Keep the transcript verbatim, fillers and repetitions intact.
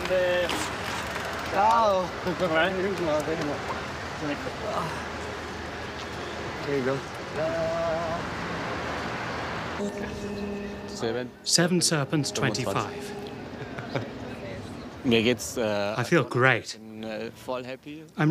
Grande. Ciao. Com'è? There you go. Seven. Seven Serpents twenty-five. Mir geht's. Äh, I feel great. bin äh, voll happy. I'm